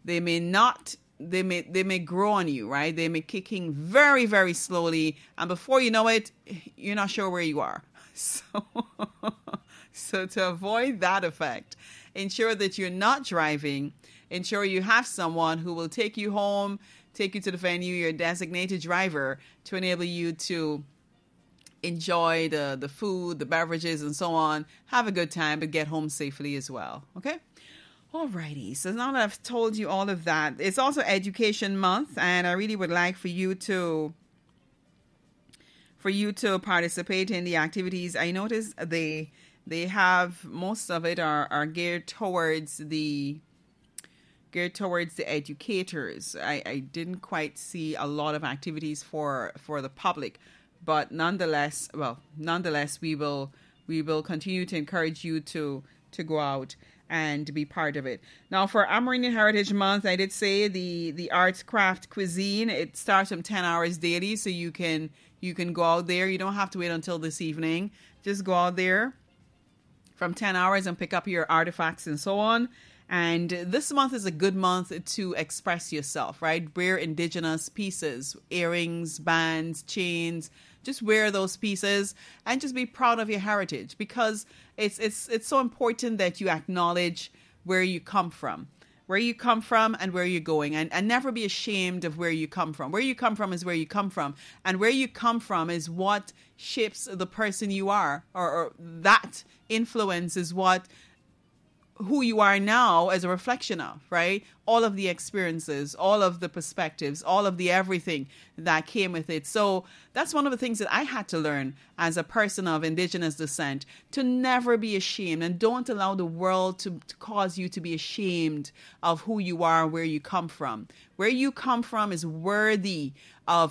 They may not. They may grow on you, right? They may kick in very, very slowly, and before you know it, you're not sure where you are. So, so to avoid that effect, ensure that you're not driving. Ensure you have someone who will take you home, take you to the venue, your designated driver, to enable you to enjoy the food, the beverages, and so on. Have a good time, but get home safely as well. Okay? Alrighty. So now that I've told you all of that, it's also Education Month, and I really would like for you to participate in the activities. I noticed they have, most of it are geared towards the educators. I didn't quite see a lot of activities for the public, but nonetheless, we will continue to encourage you to go out and be part of it. Now, for Amerindian Heritage Month, I did say the arts, craft, cuisine, it starts from 10 hours daily, so you can go out there. You don't have to wait until this evening. Just go out there from 10 hours and pick up your artifacts and so on. And this month is a good month to express yourself, right? Wear indigenous pieces, earrings, bands, chains. Just wear those pieces and just be proud of your heritage, because it's so important that you acknowledge where you come from. Where you come from and where you're going, and never be ashamed of where you come from. Where you come from is where you come from, and where you come from is what shapes the person you are, or that influence is who you are now as a reflection of, right? All of the experiences, all of the perspectives, all of the everything that came with it. So that's one of the things that I had to learn as a person of indigenous descent, to never be ashamed, and don't allow the world to cause you to be ashamed of who you are, where you come from. Where you come from is worthy of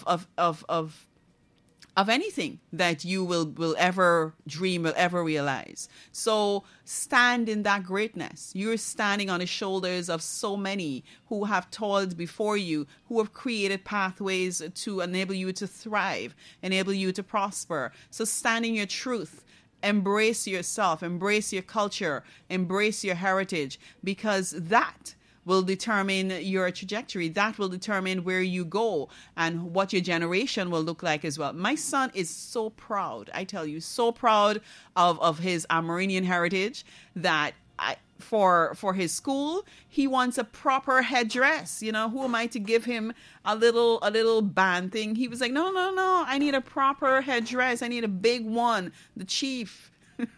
anything that you will ever dream, will ever realize. So stand in that greatness. You're standing on the shoulders of so many who have toiled before you, who have created pathways to enable you to thrive, enable you to prosper. So stand in your truth. Embrace yourself, embrace your culture, embrace your heritage, because that will determine your trajectory. That will determine where you go and what your generation will look like as well. My son is so proud, I tell you, so proud of his Amerindian heritage that for his school, he wants a proper headdress. You know, who am I to give him a little band thing? He was like, no, I need a proper headdress. I need a big one, the chief.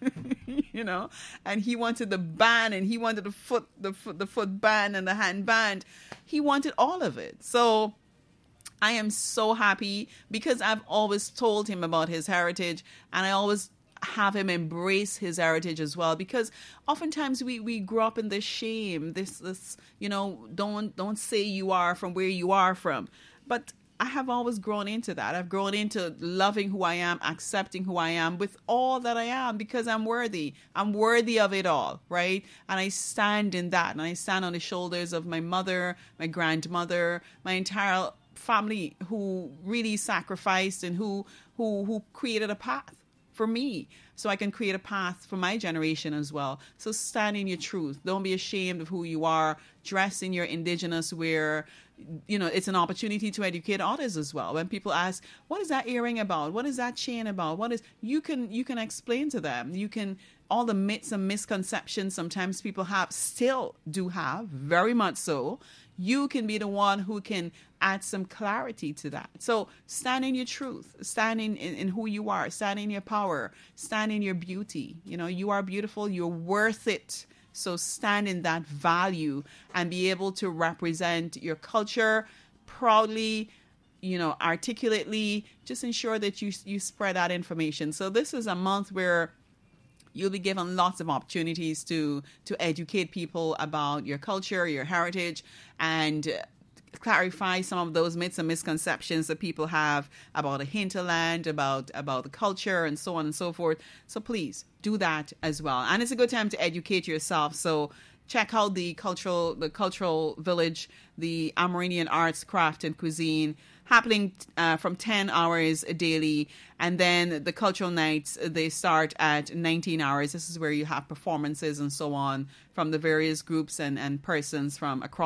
You know, and he wanted the band, and he wanted the foot band and the hand band. He wanted all of it. So I am so happy, because I've always told him about his heritage, and I always have him embrace his heritage as well, because oftentimes we grow up in this shame, this you know, don't say you are from where you are from. But I have always grown into that. I've grown into loving who I am, accepting who I am with all that I am, because I'm worthy. I'm worthy of it all, right? And I stand in that, and I stand on the shoulders of my mother, my grandmother, my entire family, who really sacrificed and who created a path for me, so I can create a path for my generation as well. So stand in your truth. Don't be ashamed of who you are. Dress in your indigenous wear. You know, it's an opportunity to educate others as well. When people ask, what is that earring about? What is that chain about? You can explain to them. You can, all the myths and misconceptions sometimes people still do have, very much so. You can be the one who can add some clarity to that. So stand in your truth, stand in who you are, stand in your power, stand in your beauty. You know, you are beautiful, you're worth it. So stand in that value and be able to represent your culture proudly, you know, articulately. Just ensure that you spread that information. So this is a month where you'll be given lots of opportunities to educate people about your culture, your heritage, and clarify some of those myths and misconceptions that people have about the hinterland, about the culture, and so on and so forth. So please do that as well. And it's a good time to educate yourself. So check out the cultural village, the Amerindian arts, craft, and cuisine, happening from 10 hours daily. And then the cultural nights, they start at 19 hours. This is where you have performances and so on from the various groups and persons from across